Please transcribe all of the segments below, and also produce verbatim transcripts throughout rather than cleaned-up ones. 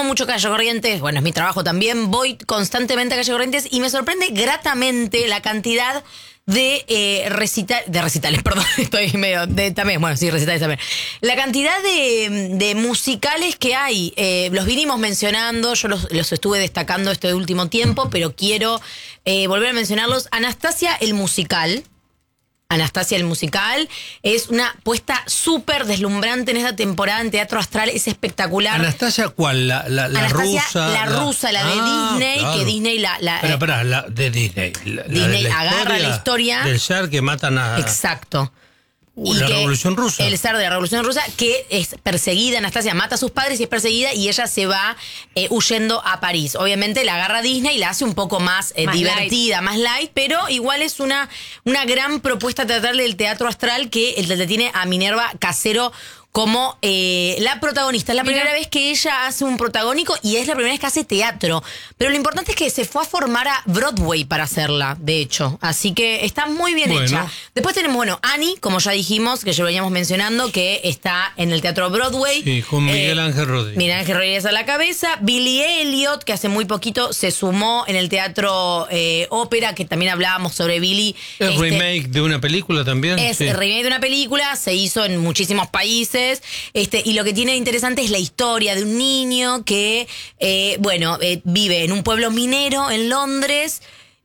mucho Calle Corrientes, bueno, es mi trabajo también, voy constantemente a Calle Corrientes y me sorprende gratamente la cantidad de eh, recital, de recitales, perdón, estoy medio, de, también, bueno, sí, recitales también. La cantidad de, de musicales que hay, eh, los vinimos mencionando, yo los, los estuve destacando este último tiempo, pero quiero eh, volver a mencionarlos. Anastasia el musical. Anastasia el musical es una puesta súper deslumbrante en esta temporada en Teatro Astral, es espectacular. ¿Anastasia cuál? ¿La, la, la Anastasia, rusa? La, la rusa, la de ah, Disney, claro. que Disney la... la Pero, espera, la de Disney. La, Disney la de la agarra historia la historia... del zar que matan a... Exacto. Uh, la Revolución Rusa. El zar de la Revolución Rusa, que es perseguida, Anastasia mata a sus padres y es perseguida y ella se va eh, huyendo a París. Obviamente la agarra Disney y la hace un poco más, eh, más divertida, light. más light, pero igual es una, una gran propuesta teatral del Teatro Astral que el te tiene a Minerva Casero como eh, la protagonista. Es la primera Mira. vez que ella hace un protagónico y es la primera vez que hace teatro. Pero lo importante es que se fue a formar a Broadway para hacerla, de hecho. Así que está muy bien Bueno. hecha. Después tenemos, bueno, Annie, como ya dijimos, que ya lo veníamos mencionando, que está en el Teatro Broadway. Sí, con Miguel Eh, Ángel Rodríguez. Miguel Ángel Rodríguez a la cabeza. Billy Elliot, que hace muy poquito se sumó en el Teatro eh, Ópera, que también hablábamos sobre Billy. ¿Es Este, remake de una película también? es Sí. el remake de una película, se hizo en muchísimos países, este, y lo que tiene de interesante es la historia de un niño que, eh, bueno, eh, vive en un pueblo minero en Londres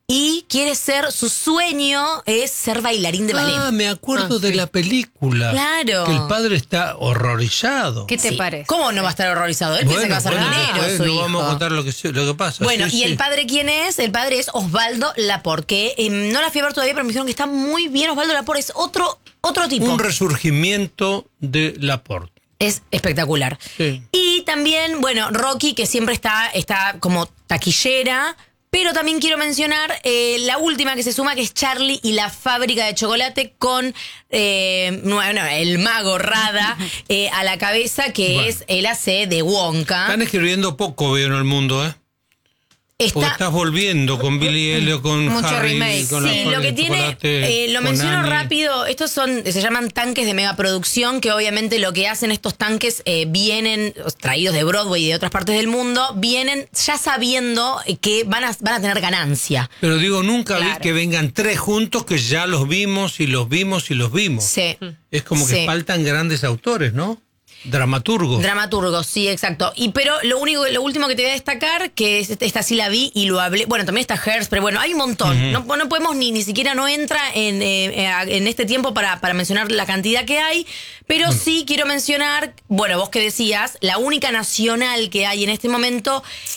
y quiere ser, su sueño es ser bailarín de ballet. Ah, me acuerdo Ah, de sí. la película. Claro. Que el padre está horrorizado. ¿Qué te Sí. parece? ¿Cómo no va a estar horrorizado? Él piensa que va a ser bueno, minero, después su no hijo. vamos a contar lo que, se- lo que pasa. Bueno, sí, ¿y sí. el padre quién es? El padre es Osvaldo Laport, que eh, no la fui a ver todavía, pero me dijeron que está muy bien. Osvaldo Laport es otro, otro tipo. Un resurgimiento de Laporte. Es espectacular. Sí. Y también, bueno, Rocky, que siempre está, está como taquillera. Pero también quiero mencionar eh, la última que se suma, que es Charlie y la fábrica de chocolate con eh, bueno, el mago Rada eh, a la cabeza, que Bueno. es el A C de Wonka. Están escribiendo poco, veo en el mundo, ¿eh? Porque Está, estás volviendo con Billy Elliot, con Mucho Harry, remake. con la sí, fábrica lo que de tiene, chocolate, eh, lo con menciono Annie. rápido, estos son, se llaman tanques de megaproducción, que obviamente lo que hacen estos tanques eh, vienen, traídos de Broadway y de otras partes del mundo, vienen ya sabiendo eh, que van a, van a tener ganancia. Pero digo, nunca vi Claro. que vengan tres juntos que ya los vimos y los vimos y los vimos. Sí. Es como que Sí. faltan grandes autores, ¿no? Dramaturgos. Dramaturgos, sí, exacto. Y pero lo único, lo último que te voy a destacar, que es, esta sí la vi y lo hablé. Bueno, también está Hearst, pero bueno, hay un montón. no, no podemos ni, ni siquiera no entra en, eh, en este tiempo para, para mencionar la cantidad que hay. Pero sí quiero mencionar, bueno, vos que decías, la única nacional que hay en este momento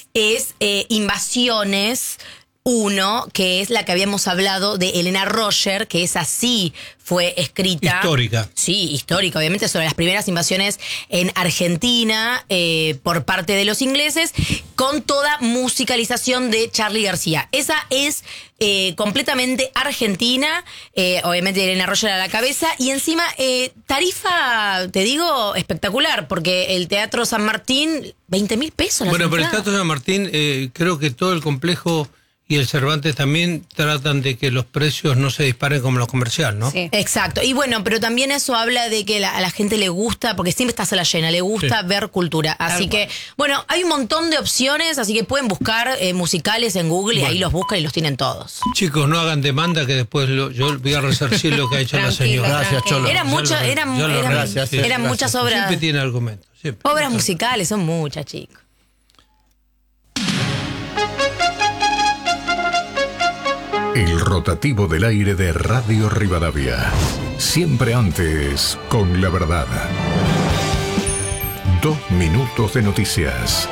es eh, Invasiones. Uno, que es la que habíamos hablado de Elena Roger, que esa sí fue escrita. Histórica. Sí, histórica, obviamente, sobre las primeras invasiones en Argentina eh, por parte de los ingleses, con toda musicalización de Charly García. Esa es eh, completamente argentina, eh, obviamente Elena Roger a la cabeza, y encima eh, tarifa, te digo, espectacular, porque el Teatro San Martín, veinte mil pesos. las Bueno, pero el entradas. Teatro San Martín, eh, creo que todo el complejo y el Cervantes también tratan de que los precios no se disparen como los comerciales, ¿no? Sí. Exacto, y bueno, pero también eso habla de que la- a la gente le gusta, porque siempre está sala llena, le gusta Sí. ver cultura. Así que, bueno, hay un montón de opciones, así que pueden buscar eh, musicales en Google y Bueno. ahí los buscan y los tienen todos. Chicos, no hagan demanda que después lo- yo voy a resarcir lo que ha hecho la Tranquilo, señora. Gracias, Cholo. Eran Ya lo- muchas, eran, ya lo eran, gracias, sí, eran gracias. muchas obras, Siempre tiene argumentos. siempre. obras musicales, son muchas, chicos. El rotativo del aire de Radio Rivadavia. Siempre antes, con la verdad. Dos minutos de noticias.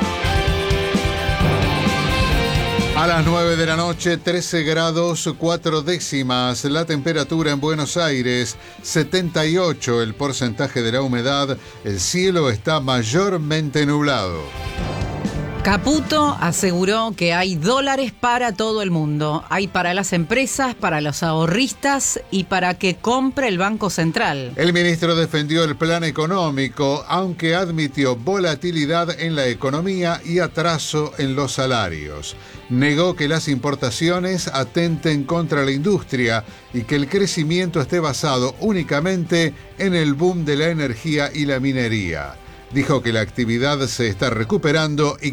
A las nueve de la noche, trece grados cuatro décimas. La temperatura en Buenos Aires, setenta y ocho el porcentaje de la humedad. El cielo está mayormente nublado. Caputo aseguró que hay dólares para todo el mundo. Hay para las empresas, para los ahorristas y para que compre el Banco Central. El ministro defendió el plan económico, aunque admitió volatilidad en la economía y atraso en los salarios. Negó que las importaciones atenten contra la industria y que el crecimiento esté basado únicamente en el boom de la energía y la minería. Dijo que la actividad se está recuperando y